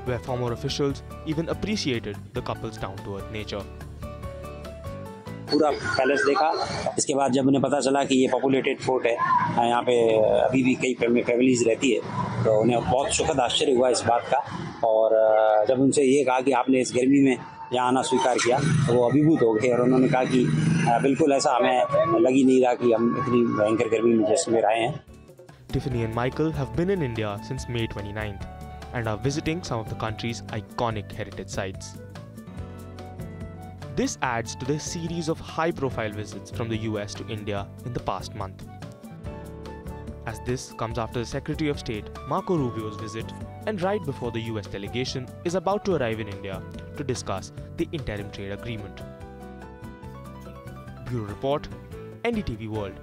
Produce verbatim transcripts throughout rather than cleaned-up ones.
where former officials even appreciated the couple's down-to-earth nature. पूरा palace देखा। इसके बाद जब उन्हें पता चला कि ये पॉपुलेटेड फोर्ट है, यहाँ पे अभी भी कई फैमिलीज रहती है, तो उन्हें बहुत सुखद आश्चर्य हुआ इस बात का। और जब उनसे ये कहा कि आपने इस गर्मी में यहाँ आना स्वीकार किया, तो वो अभिभूत हो गए और उन्होंने कहा कि बिल्कुल ऐसा हमें लग ही नहीं रहा कि हम इतनी भयंकर गर्मी में जैसलमेर आए हैं। Tiffany and Michael have been in India since May twenty-ninth and are visiting some of the country's iconic heritage sites. This adds to the series of high-profile visits from the U S to India in the past month. As this comes after the Secretary of State Marco Rubio's visit and right before the U S delegation is about to arrive in India to discuss the interim trade agreement. Bureau Report, N D T V World.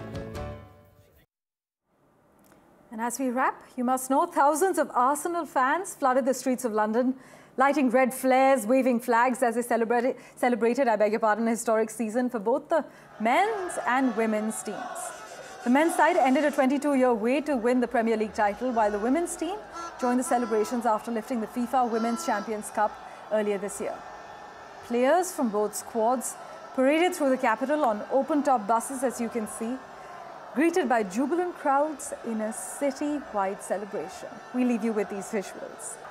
And as we wrap, you must know thousands of Arsenal fans flooded the streets of London, lighting red flares, waving flags as they celebrated, celebrated, I beg your pardon, a historic season for both the men's and women's teams. The men's side ended a twenty-two-year wait to win the Premier League title, while the women's team joined the celebrations after lifting the FIFA Women's Champions Cup earlier this year. Players from both squads paraded through the capital on open-top buses, as you can see, greeted by jubilant crowds in a city-wide celebration. We leave you with these visuals.